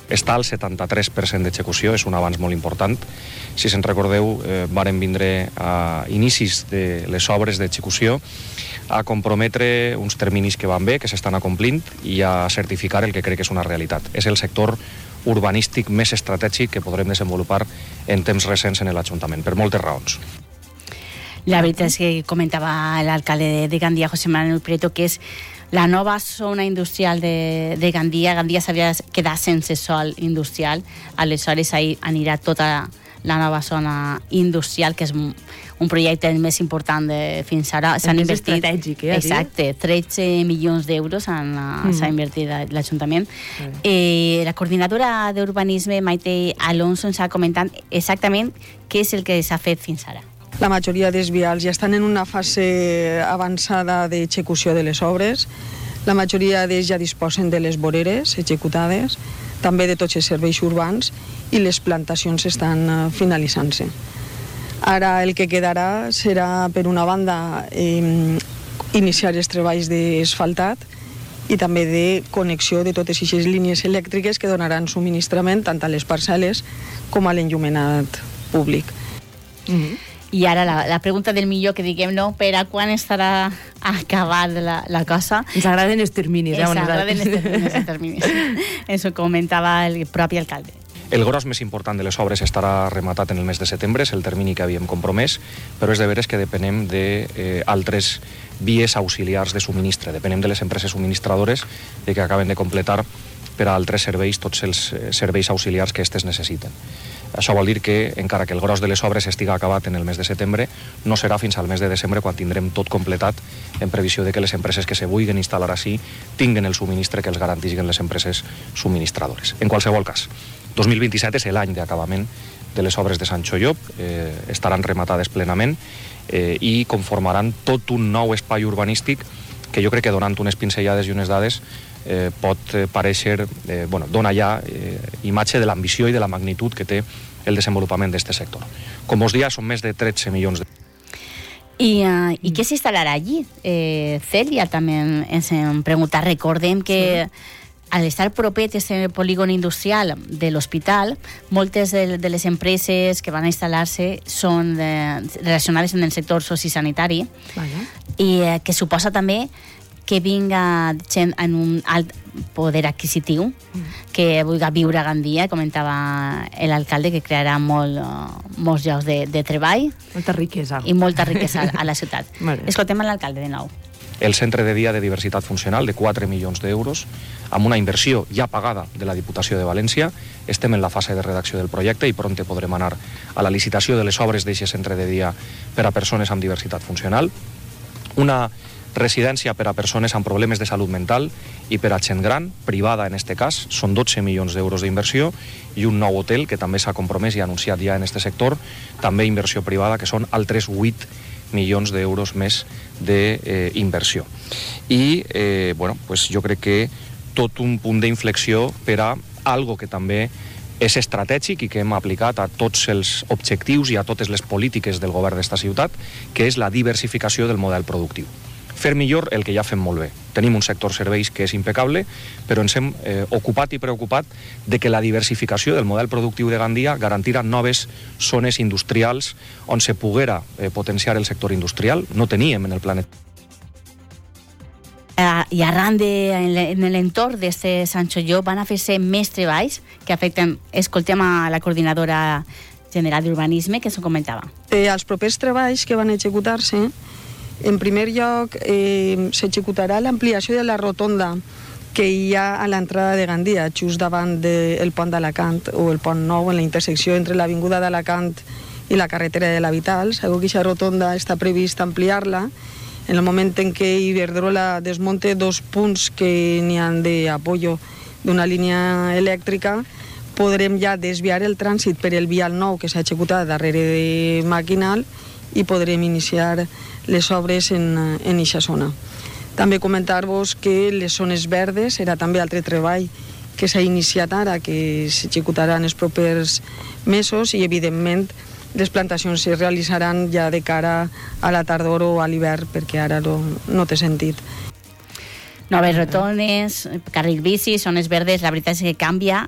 està al 73% d'execució, és un avanç molt important. Si se'n recordeu, varen vindre a inicis de les obres d'execució a comprometre uns terminis que van bé, que s'estan acomplint, i a certificar el que crec que és una realitat. És el sector urbanístic més estratègic que podrem desenvolupar en temps recents en l'Ajuntament, per moltes raons. La veritat és que comentava l'alcalde de Gandia, José Manuel Prieto, que és la nova zona industrial de Gandia. Gandia s'havia quedat sense sòl industrial, aleshores ahir anirà tota la nova zona industrial, que és un projecte més important de fins ara. S'han invertit, estratègic, exacte, 13 milions d'euros s'ha invertit l'Ajuntament. La coordinadora d'urbanisme, Maite Alonso, ens ha comentat exactament què és el que s'ha fet fins ara. La majoria dels vials ja estan en una fase avançada d'execució de les obres. La majoria d'ells ja disposen de les voreres executades, també de tots els serveis urbans, i les plantacions estan finalitzant-se. Ara el que quedarà serà, per una banda, iniciar els treballs d'asfaltat i també de connexió de totes aquestes línies elèctriques que donaran subministrament tant a les parcel·les com a l'enllumenat públic. I ara la pregunta del millor, que diguem, no, per a quan estarà acabat la cosa? Ens agraden els terminis. Ens agraden els terminis. Ens ho comentava el propi alcalde. El gros més important de les obres estarà rematat en el mes de setembre, és el termini que havíem compromès, però és de veres que depenem d'altres vies auxiliars de subministre, depenem de les empreses subministradores que acaben de completar per a altres serveis tots els serveis auxiliars que aquestes necessiten. Això vol dir que, encara que el gros de les obres estiga acabat en el mes de setembre, no serà fins al mes de desembre quan tindrem tot completat, en previsió de que les empreses que se vulguin instal·lar així tinguen el subministre que els garantisquen les empreses subministradores. En qualsevol cas, 2027 és l'any d'acabament de les obres de Sancho Llop, estaran rematades plenament i conformaran tot un nou espai urbanístic que jo crec que, donant unes pinzellades i unes dades, pot parèixer, dona ja imatge de l'ambició i de la magnitud que té el desenvolupament d'aquest sector. Com us dia, són més de 13 milions d'euros. I què s'instal·larà allí? Celia també ens pregunta. Recordem que al estar proper aquest polígon industrial de l'hospital, moltes de les empreses que van a instal·lar-se són relacionades amb el sector sociosanitari, i que suposa també que vinga gent en un alt poder adquisitiu, que vulgui viure a Gandia. Comentava l'alcalde que crearà molts llocs de treball. Molta riquesa. I molta riquesa a la ciutat. Escoltem l'alcalde de nou. El Centre de Dia de Diversitat Funcional, de 4 milions d'euros, amb una inversió ja pagada de la Diputació de València. Estem en la fase de redacció del projecte i prompte podrem anar a la licitació de les obres d'aquest centre de dia per a persones amb diversitat funcional. Una residència per a persones amb problemes de salut mental i per a gent gran, privada en aquest cas, són 12 milions d'euros d'inversió, i un nou hotel que també s'ha compromès i anunciat ja en aquest sector, també inversió privada, que són altres 8 milions d'euros més d'inversió. I jo crec que tot un punt d'inflexió per a algo que també és estratègic i que hem aplicat a tots els objectius i a totes les polítiques del govern d'esta ciutat, que és la diversificació del model productiu. Fer millor el que ja fem molt bé. Tenim un sector serveis que és impecable, però ens hem ocupat i preocupat de que la diversificació del model productiu de Gandia garantirà noves zones industrials on se poguera potenciar el sector industrial. No teníem en el planeta. I arran en l'entorn d'aquest Sancho Llop van a fer-se més treballs que afecten. Escoltem a la coordinadora general d'urbanisme que s'ho comentava. Els propers treballs que van executar-se, en primer lloc, s'executarà l'ampliació de la rotonda que hi ha a l'entrada de Gandia, just davant del pont d'Alacant, o el pont nou, en la intersecció entre l'avinguda d'Alacant i la carretera de la Vital. Segur que aquesta rotonda està previst ampliar-la. En el moment en què Iberdrola desmonte 2 punts que n'hi han d'apoyo d'una línia elèctrica, podrem ja desviar el trànsit per el vial nou que s'ha executat darrere de Maquinal i podrem iniciar les obres en aquesta zona. També comentar-vos que les zones verdes serà també altre treball que s'ha iniciat ara, que s'executarà en els propers mesos, i evidentment les plantacions es realitzaran ja de cara a la tardor o a l'hivern, perquè ara no té sentit. Noves rotones, carril bici, zones verdes, la veritat és que canvia